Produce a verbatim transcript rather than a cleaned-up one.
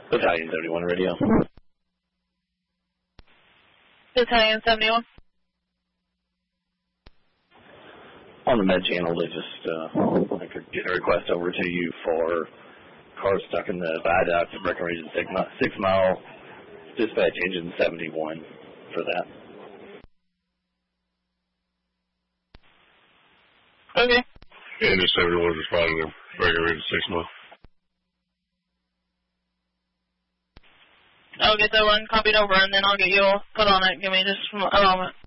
Battalion seventy-one radio. Battalion seventy-one. On the med channel, they just, uh, I could get a request over to you for cars stuck in the viaduct at Breckenridge and six, six Mile. Dispatch engine seventy-one for that. Okay. Engine seventy-one is responding to Breckenridge and six Mile. I'll get that one copied over, and then I'll get you all put on it. Give me just a moment.